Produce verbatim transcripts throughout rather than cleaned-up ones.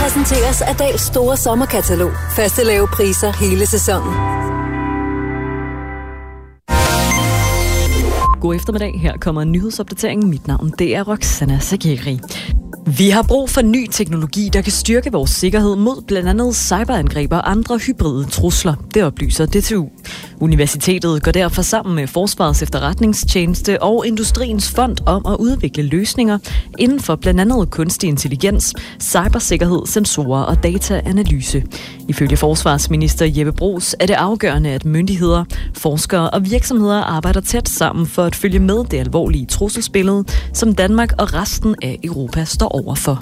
præsenteres af Dahls store sommerkatalog. Faste lave priser hele sæsonen. God eftermiddag. Her kommer en nyhedsopdatering. Mit navn det er Roxana Sageri. Vi har brug for ny teknologi, der kan styrke vores sikkerhed mod blandt andet cyberangreb og andre hybride trusler. Det oplyser D T U. Universitetet går derfor sammen med Forsvarets Efterretningstjeneste og Industriens Fond om at udvikle løsninger inden for blandt andet kunstig intelligens, cybersikkerhed, sensorer og dataanalyse. Ifølge forsvarsminister Jeppe Bruus er det afgørende, at myndigheder, forskere og virksomheder arbejder tæt sammen for at følge med det alvorlige trusselsbillede, som Danmark og resten af Europa står overfor.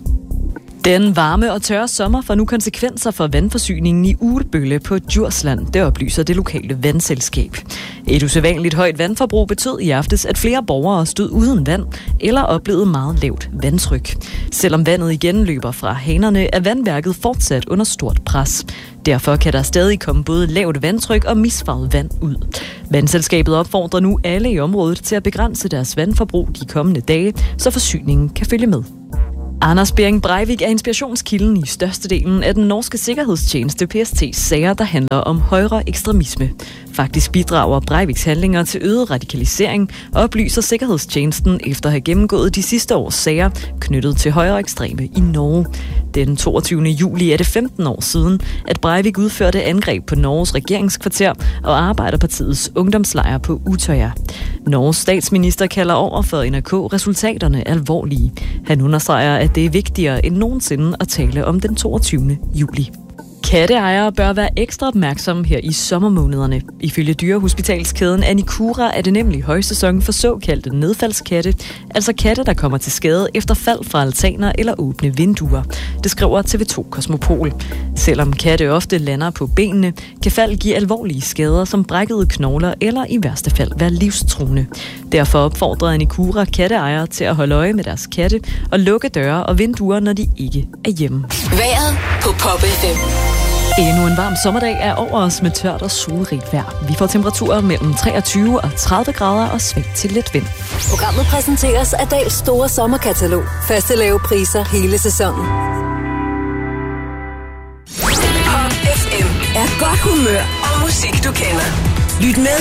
Den varme og tørre sommer får nu konsekvenser for vandforsyningen i Ugelbølle på Djursland. Det oplyser det lokale vandselskab. Et usædvanligt højt vandforbrug betød i aftes, at flere borgere stod uden vand eller oplevede meget lavt vandtryk. Selvom vandet igen løber fra hanerne, er vandværket fortsat under stort pres. Derfor kan der stadig komme både lavt vandtryk og misfarvet vand ud. Vandselskabet opfordrer nu alle i området til at begrænse deres vandforbrug de kommende dage, så forsyningen kan følge med. Anders Behring Breivik er inspirationskilden i størstedelen af den norske sikkerhedstjeneste P S T's sager, der handler om højre ekstremisme. Faktisk bidrager Breiviks handlinger til øget radikalisering, og oplyser sikkerhedstjenesten efter at have gennemgået de sidste års sager knyttet til højre ekstreme i Norge. Den toogtyvende juli er det femten år siden, at Breivik udførte angreb på Norges regeringskvarter og Arbejderpartiets ungdomslejr på Utøya. Norges statsminister kalder over for N R K resultaterne alvorlige. Han understreger, at det er vigtigere end nogensinde at tale om den toogtyvende juli. Katteejere bør være ekstra opmærksomme her i sommermånederne. Ifølge dyrehospitalskæden Anicura er det nemlig højsæson for såkaldte nedfaldskatte, altså katte, der kommer til skade efter fald fra altaner eller åbne vinduer. Det skriver T V to Kosmopol. Selvom katte ofte lander på benene, kan fald give alvorlige skader som brækkede knogler eller i værste fald være livstruende. Derfor opfordrer Anicura katteejere til at holde øje med deres katte og lukke døre og vinduer, når de ikke er hjemme. Vejret på Pop F M. Endnu en varm sommerdag er over os med tørt og solrigt vejr. Vi får temperaturer mellem treogtyve og tredive grader og sving til let vind. Programmet præsenteres af Dahls store sommerkatalog. Faste lave priser hele sæsonen. Pop F M er godt humør og musik, du kender. Lyt med